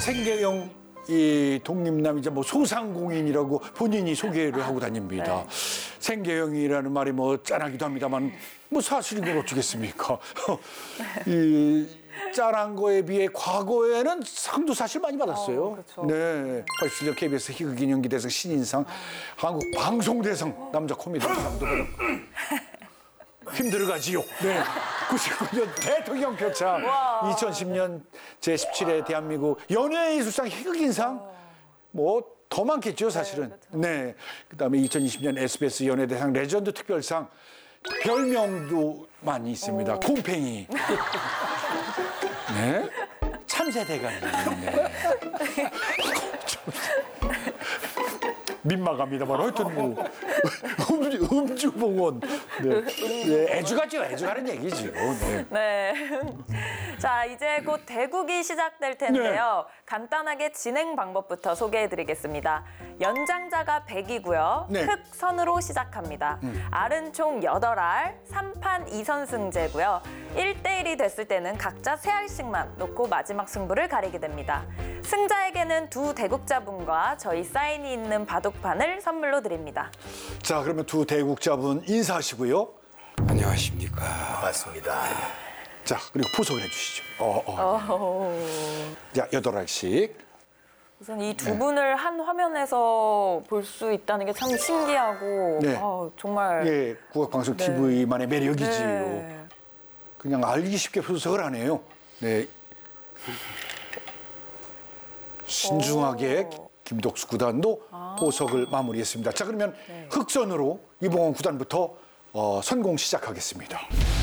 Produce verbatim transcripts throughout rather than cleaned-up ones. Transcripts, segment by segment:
생계형 이 독립남이자 뭐 소상공인이라고 본인이 소개를 하고 다닙니다. 네. 생계형이라는 말이 뭐 짠하기도 합니다만 뭐 사실인 걸 어쩌겠습니까? 이 짠한 거에 비해 과거에는 상도 사실 많이 받았어요. 어, 그렇죠. 네, 팔십칠 년 케이비에스 희극인 연기대상 신인상, 한국 방송대상 남자 코미디상도 힘들어가지요. 네. 구십구 년 대통령 표창, 이천십 년 제십칠 회 대한민국 연예예술상 희극인상, 뭐 더 많겠죠, 사실은. 네. 그다음에 이천이십 년 에스비에스 연예대상 레전드 특별상, 별명도 많이 있습니다. 곰팽이. 네. 참새대가리. 네. 민망합니다만 하여튼 뭐 음주, 음주봉원. 네. 네. 애주가죠. 애주가는 얘기죠. 네. 네. 자, 이제 곧 대국이 시작될 텐데요. 네. 간단하게 진행 방법부터 소개해드리겠습니다. 연장자가 백이고요. 네. 흑선으로 시작합니다. 음. 알은 총 여덟 알, 삼 판 이 선승제고요. 일 대 일이 됐을 때는 각자 세 알씩만 놓고 마지막 승부를 가리게 됩니다. 승자에게는 두 대국자분과 저희 사인이 있는 바둑판을 선물로 드립니다. 자, 그러면 두 대국자분 인사하시고요. 안녕하십니까. 맞습니다. 자, 그리고 포석을 해주시죠. 어, 어. 자, 여덟 알씩. 우선 이 두 분을 한 화면에서 볼 수 있다는 게 참 신기하고 네. 아, 정말 예, 국악방송 네. 티비만의 매력이지요. 네. 그냥 알기 쉽게 포석을 하네요. 네. 신중하게 오. 김덕수 구단도 아. 포석을 마무리했습니다. 자, 그러면 네. 흑선으로 이봉원 구단부터 어, 선공 시작하겠습니다.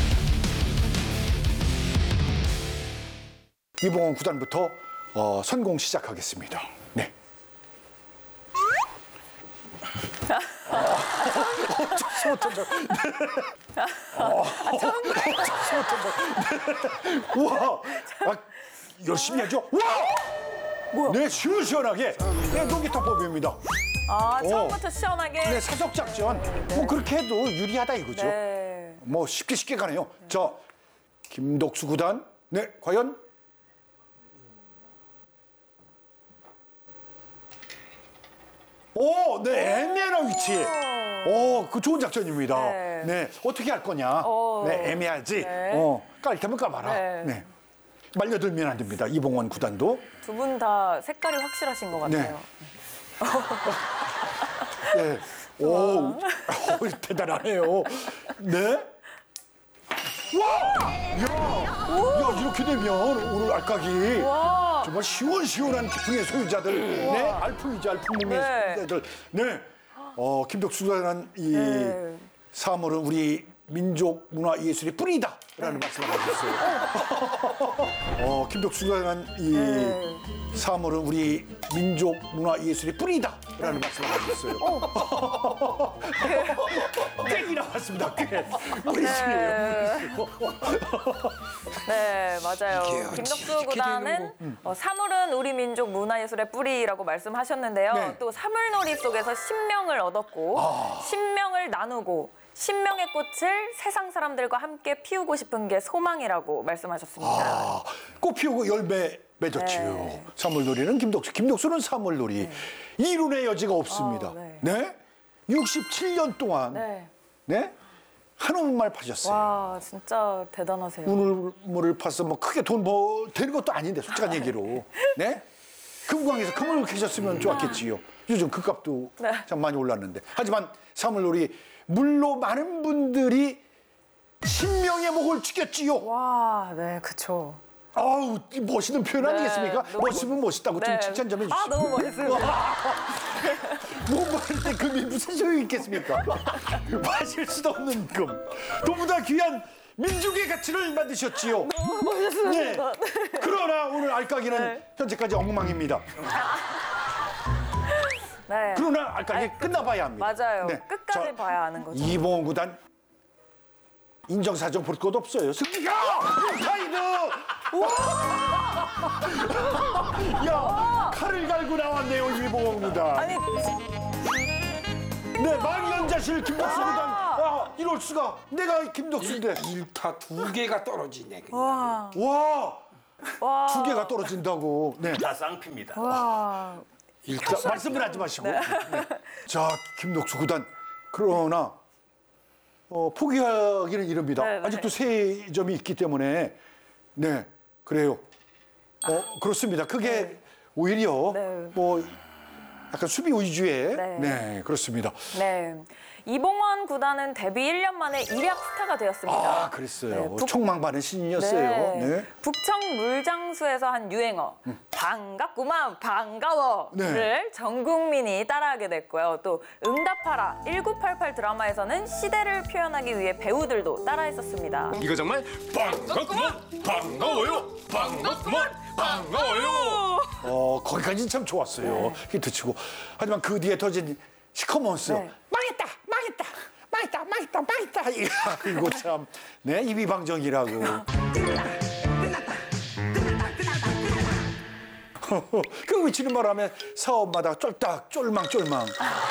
이봉원 구단부터 어, 선공 시작하겠습니다. 네. 처음 못한다. 어, 처음 못한다. 우와, 아, 열심히 하죠. 와, 뭐야? 네, 시원시원하게. 네, 노기타법입니다. 아, 처음부터 시원하게. 네, 사석작전. 뭐 그렇게 해도 유리하다 이거죠. 네. 뭐 쉽게 쉽게 가네요. 자, 김덕수 구단. 네, 과연? 오, 네, 애매한 위치에. 오, 그 좋은 작전입니다. 네. 네, 어떻게 할 거냐? 어. 네, 애매하지. 네. 어, 깔 테면 까봐라. 네. 네. 말려들면 안 됩니다. 이봉원 구단도. 두 분 다 색깔이 확실하신 것 같아요. 네. 오, 오, 대단하네요. 네. 와! 야, 야, 이렇게 되면 오늘 알까기 와. 정말 시원시원한 기풍의 소유자들, 네, 알풍이죠, 알풍몽의 네. 소유자들, 네. 어, 김덕수라는 이 네. 사물은 우리 민족 문화 예술의 뿌리다라는 말씀을 하셨어요. 어, 김덕수라는 이 네. 사물은 우리 민족 문화 예술의 뿌리다라는 말씀을 하셨어요. 땡이 나왔습니다. 꽤 무리수예요. 네, 맞아요. 이게 어찌 김덕수 이렇게 구단은 어, 사물은 우리 민족 문화예술의 뿌리라고 말씀하셨는데요. 네. 또 사물놀이 속에서 신명을 얻었고 신명을 나누고 신명의 꽃을 세상 사람들과 함께 피우고 싶은 게 소망이라고 말씀하셨습니다. 아, 꽃 피우고 열매 맺었지요. 네. 사물놀이는 김덕수. 김덕수는 사물놀이. 이론의 여지가 없습니다. 아, 네. 네. 육십칠 년 동안 네. 네. 한옥말 파셨어요. 와, 진짜 대단하세요. 우물물을 파서 뭐 크게 돈 뭐 되는 것도 아닌데 솔직한 얘기로. 네. 금광에서 금을 캐셨으면 좋았겠지요. 요즘 금값도 네. 참 많이 올랐는데. 하지만 사물놀이 물로 많은 분들이 신명의 목을 죽였지요. 와, 네, 그쵸. 아우, 이 멋있는 표현 네, 아니겠습니까? 너무 멋있으면 멋있다고 좀 네. 칭찬 좀 해주시고. 아, 너무 멋있어요. 못 먹을 때 금이 무슨 소용이 있겠습니까? 마실 수도 없는 금. 너무나 귀한 민족의 가치를 만드셨지요. 너무 멋있습니다. 네. 그러나 오늘 알까기는 네. 현재까지 엉망입니다. 네. 그러나 알까기 끝나봐야 합니다. 맞아요. 네. 끝까지 자, 봐야 하는 거죠. 이봉원 구단 인정사정 볼 것 없어요. 승리가 타이드. 야, 칼을 갈고 나왔네요, 이봉원 구단. 아니, 네, 망연자실 김덕수 구단. 아, 이럴 수가. 내가 김덕수인데. 일타 두 개가 떨어지네. 그냥. 와. 와, 와. 두 개가 떨어진다고. 네. 다 쌍피입니다. 와. 자, 말씀을 하지 마시고. 네. 자, 김덕수 구단. 그러나 어, 포기하기는 이릅니다. 네, 네. 아직도 세 점이 있기 때문에 네, 그래요. 어, 그렇습니다. 그게 네. 오히려 네. 뭐 약간 수비 위주의 네. 네, 그렇습니다. 네. 이봉원 구단은 데뷔 일 년 만에 일약 스타가 되었습니다. 아, 그랬어요. 네, 북- 총망반의 신인이었어요. 네. 네. 북청 물장수에서 한 유행어 반갑구만 반가워를 네. 전 국민이 따라하게 됐고요. 또 응답하라 천구백팔십팔 드라마에서는 시대를 표현하기 위해 배우들도 따라했었습니다. 이거 정말 반갑구만 반가워요 반갑구만 반가워요. 어, 거기까지는 참 좋았어요. 히트치고. 하지만 그 뒤에 터진 시커먼스. 네. 망했다, 망했다, 망했다, 망했다, 망했다. 이거 참, 네, 이비방정이라고. 그 위치는 말하면 사업마다 쫄딱, 쫄망, 쫄망.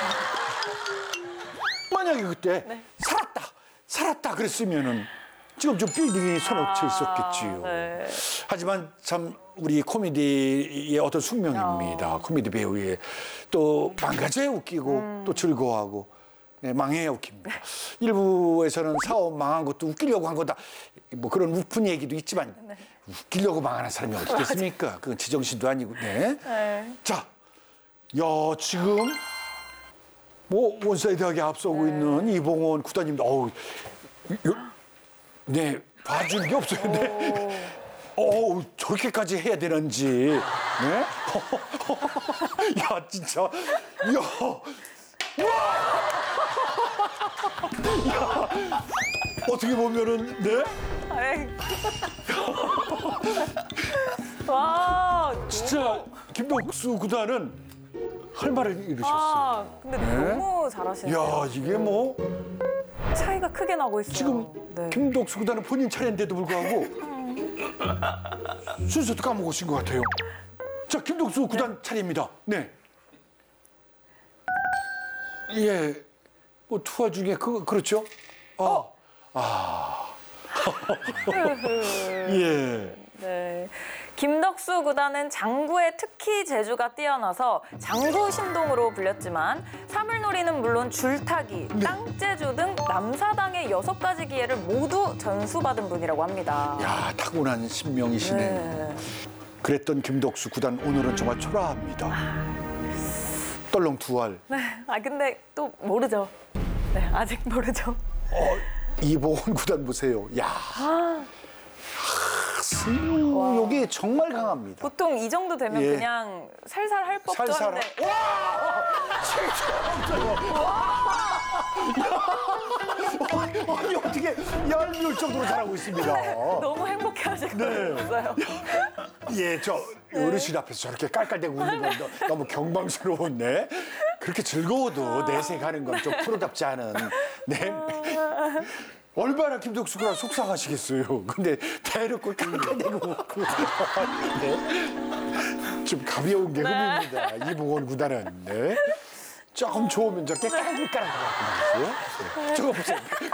만약에 그때 네. 살았다, 살았다 그랬으면은 지금 좀 빌딩이 손업쳐 있었겠지요. 네. 하지만 참 우리 코미디의 어떤 숙명입니다. 코미디 배우의 또 망가져야 웃기고 음. 또 즐거워하고 네, 망해야 웃깁니다. 일부에서는 사업 망한 것도 웃기려고 한 거다. 뭐 그런 우픈 얘기도 있지만 네. 웃기려고 망하는 사람이 어디 있겠습니까? 그건 지정신도 아니고. 네. 네. 자, 야 지금 뭐 원사이드하게 앞서고 네. 있는 이봉원 구단입니다. 어우, 요- 네, 봐준 게 없어요. 네. 어우, 저렇게까지 해야 되는지. 네? 야, 진짜. 야. 와! 야. 어떻게 보면은, 네? 아이. 와. 진짜 김덕수 구단은 할 말을 이루셨어요. 아, 근데 네? 너무 잘하시네요. 야, 이게 뭐 차이가 크게 나고 있어요. 지금 네. 김덕수 구단은 본인 차례인데도 불구하고 순서도 까먹으신 것 같아요. 자, 김덕수 구단 차례입니다. 네. 예. 뭐 투하 중에 그 그렇죠? 아. 아. 예. 네. 김덕수 구단은 장구에 특히 재주가 뛰어나서 장구 신동으로 불렸지만 사물놀이는 물론 줄타기, 네. 땅재주 등 남사당의 여섯 가지 기회를 모두 전수받은 분이라고 합니다. 야, 타고난 신명이시네. 네. 그랬던 김덕수 구단 오늘은 정말 초라합니다. 떨렁 두알. 네. 아 근데 또 모르죠. 네, 아직 모르죠. 어, 이봉원 구단 보세요. 야. 아. 승욕이 정말 강합니다. 보통 이 정도 되면 예. 그냥 살살 할 법도 살살. 한데 와! 진짜. 아니 어떻게 얄미울 정도로 잘하고 있습니다. 너무 행복해하실 네. 거였어요. 예, 저 어르신 앞에서 저렇게 깔깔대고 웃는 건 너- 너무 경망스러운데 그렇게 즐거워도 내색하는 건 좀 프로답지 않은. 네. 얼마나 김덕수가 속상하시겠어요. 근데 대놓고 깔깔대고 웃고. 네. 좀 가벼운 게 흠입니다. 이봉원 구단은. 네. 조금 좋으면 저렇게 깔깔깔 하고 네. 저거 보세요.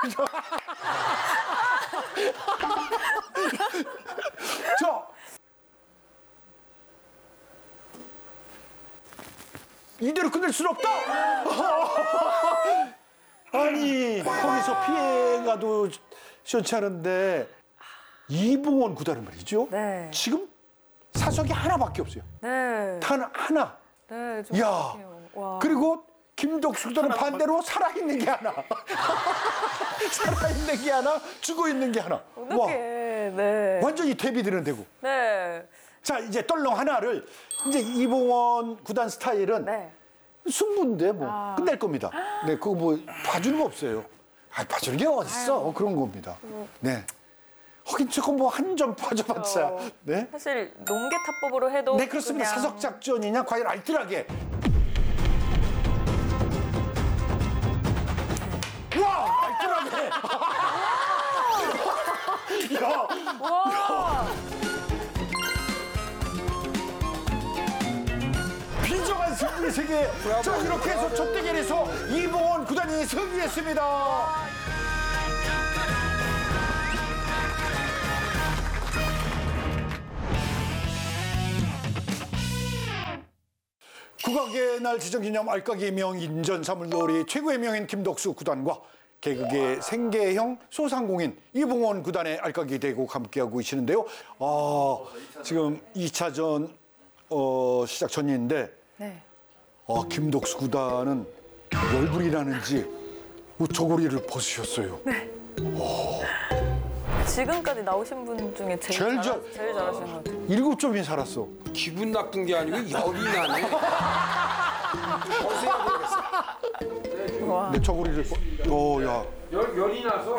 저 이대로 끝낼 수는 없다. 아니 거기서 피해가도 시원치 않은데 이봉원 구단은 말이죠. 네. 지금 사석이 하나밖에 없어요. 네. 단 하나. 네, 좀 야. 어떡해요. 와. 그리고 김덕수 구단은 반대로 살아있는 게 하나. 살아있는 게 하나, 죽어있는 게 하나. 어떡해. 네. 완전히 대비되는 되고. 네. 자, 이제 떨렁 하나를 이제 이봉원 구단 스타일은 네. 승부인데 뭐 아. 끝낼 겁니다. 네, 그거 뭐 봐주는 거 없어요. 아, 봐주는 게 어딨어? 그런 겁니다. 네. 하긴 조금 뭐 한 점 빠져봤자. 그렇죠. 네. 사실 농계 타법으로 해도 네, 그렇습니다. 그냥 사석 작전이냐, 과연 알뜰하게. 와, 알뜰하게. 야, 와. 비정한 승부의 세계. 자, 이렇게 해서 촛대결에서 이봉원 구단이 승리했습니다. 국악의 날 지정기념 알까기의 명 인전 사물놀이 최고의 명인 김덕수 구단과 개그계 생계형 소상공인 이봉원 구단의 알까기 대국 함께하고 계시는데요. 아, 지금 이 차전 어, 시작 전인데 네. 아, 김덕수 구단은 열불이 나는지 저고리를 벗으셨어요. 지금까지 나오신 분 중에 제일, 제일 잘, 잘- 제일 잘하시는 것 같아요. 일곱 점이 살았어. 기분 나쁜 게 아니고 열이 나네. 벗어야 되겠어. 와. 내 저고리를 벗... 어, 야. 열, 열이 나서.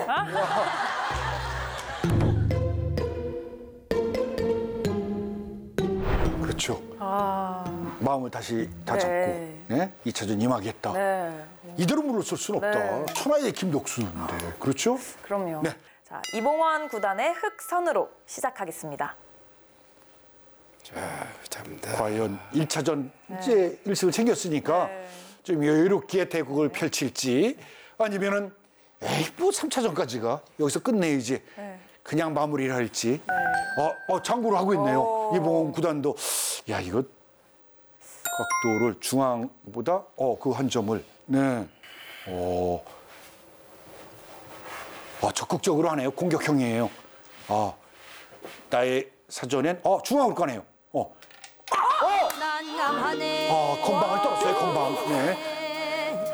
그렇죠. 아, 마음을 다시 다잡고 네. 네? 이 차전 임하겠다. 네. 이대로 물러설 수는 없다. 네. 천하의 김덕수인데. 그렇죠? 그럼요. 네. 자, 이봉원 구단의 흑선으로 시작하겠습니다. 자, 잡니다. 과연 일 차전 이제 일 승을 챙겼으니까 네. 좀 여유롭게 대국을 펼칠지 아니면은 에이 뭐 삼 차전까지가 여기서 끝내야지 네. 그냥 마무리를 할지 어, 어 장구를 하고 있네요. 오. 이봉원 구단도 야 이거 각도를 중앙보다 어 그 한 점을 네. 어. 아, 적극적으로 하네요. 공격형이에요. 아, 나의 사전엔 어 중앙으로 가네요. 어. 난감하네. 아, 건방을 떨었어요, 건방. 네.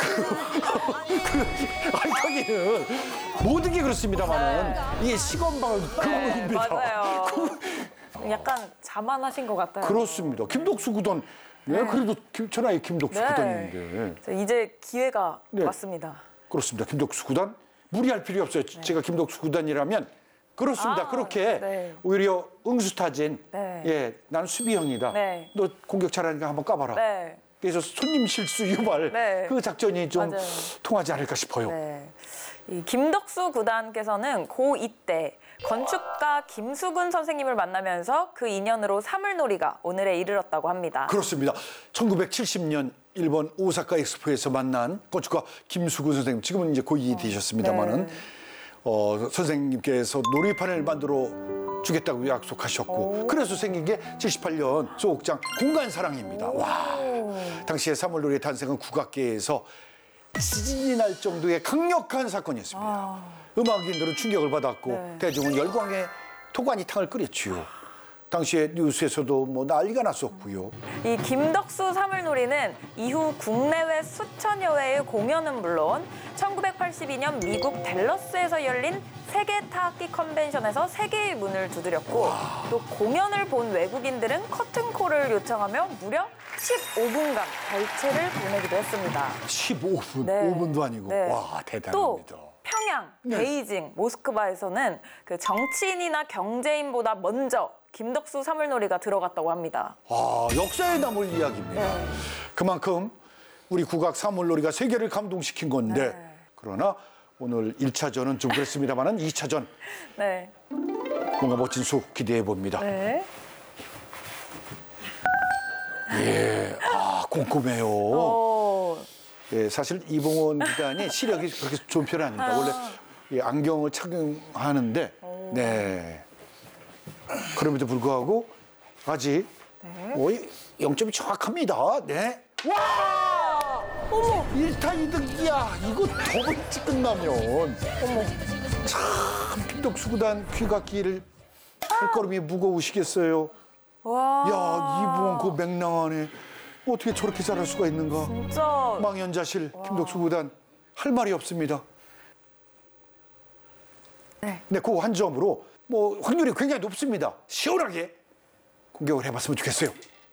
아니, 거기는 모든 게 그렇습니다만은 이게 시건방을 네, 그겁니다. 맞아요. 약간 자만하신 것 같아요. 그렇습니다. 김덕수 구단. 네, 그래도 김, 천하의 김덕수 네. 구단인데. 자, 이제 기회가 네. 왔습니다. 그렇습니다. 김덕수 구단. 무리할 필요 없어요. 제가 김덕수 구단이라면 그렇습니다. 아, 그렇게 네. 오히려 응수타진. 네. 예, 나는 수비형이다. 네. 너 공격 잘하니까 한번 까봐라. 네. 그래서 손님 실수 유발 네. 그 작전이 좀 맞아요. 통하지 않을까 싶어요. 네. 이 김덕수 구단께서는 고이 때 건축가 김수근 선생님을 만나면서 그 인연으로 사물놀이가 오늘에 이르렀다고 합니다. 그렇습니다. 천구백칠십 년 일본 오사카 엑스포에서 만난 건축가 김수근 선생님, 지금은 이제 고이 되셨습니다만은 네. 어, 선생님께서 놀이판을 만들어 주겠다고 약속하셨고 그래서 생긴 게 칠십팔 년 소옥장 공간사랑입니다. 와, 당시에 사물놀이의 탄생은 국악계에서 지진이 날 정도의 강력한 사건이었습니다. 음악인들은 충격을 받았고 네. 대중은 열광의 토관이탕을 끓였지요. 당시에 뉴스에서도 뭐 난리가 났었고요. 이 김덕수 사물놀이는 이후 국내외 수천여 회의 공연은 물론 천구백팔십이 년 미국 댈러스에서 열린 세계 타악기 컨벤션에서 세계의 문을 두드렸고 또 공연을 본 외국인들은 커튼콜을 요청하며 무려 십오 분간 발췌를 보내기도 했습니다. 십오 분, 네. 오 분도 아니고 네. 와 또 대단합니다. 평양, 네. 베이징, 모스크바에서는 그 정치인이나 경제인보다 먼저 김덕수 사물놀이가 들어갔다고 합니다. 아, 역사에 남을 이야기입니다. 네. 그만큼 우리 국악 사물놀이가 세계를 감동시킨 건데 네. 그러나 오늘 일 차전은 좀 그랬습니다만은 이 차전 네. 뭔가 멋진 수업 기대해 봅니다. 네. 예, 아 꼼꼼해요. 오. 예, 사실 이봉원 기단이 시력이 그렇게 좋은 편은 아닙니다. 원래 이 안경을 착용하는데, 네. 그럼에도 불구하고 아직 거의 영 점이 정확합니다. 네. 와! 어머! 일 타 이 득이야. 이거 더블치 끝나면. 어머. 참, 김덕수 구단 귀갓길을 발걸음이 무거우시겠어요. 와. 야, 이봉원 그 맹랑하네. 어떻게 저렇게 잘할 수가 있는가. 진짜. 망연자실 김덕수 구단 할 말이 없습니다. 네. 네, 그 한 점으로 뭐 확률이 굉장히 높습니다. 시원하게 공격을 해봤으면 좋겠어요.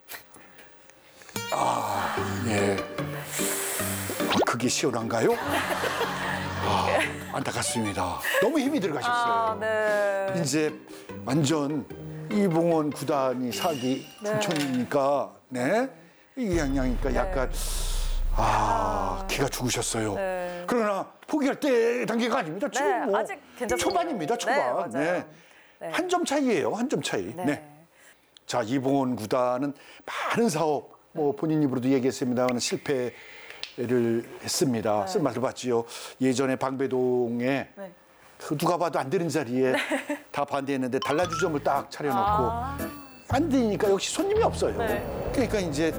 아, 예. 아, 그게 시원한가요? 아, 안타깝습니다. 너무 힘이 들어가셨어요. 아, 네. 이제 완전 이봉원 구단이 사기 네. 춘천이니까, 네. 이 양양이니까 약간 아, 기가 죽으셨어요. 네. 그러나 포기할 때 단계가 아닙니다. 지금 네, 뭐 아직 괜찮습니다. 초반입니다. 초반. 네, 맞아요. 네. 한 점 차이예요. 한 점 차이. 네. 네. 자, 이봉원 구단은 많은 사업 뭐 본인 입으로도 얘기했습니다만 실패를 했습니다. 쓸맛을 봤지요. 예전에 방배동에 네. 그 누가 봐도 안 되는 자리에 다 반대했는데 달라주점을 딱 차려놓고 아. 안 되니까 역시 손님이 없어요. 네. 그러니까 이제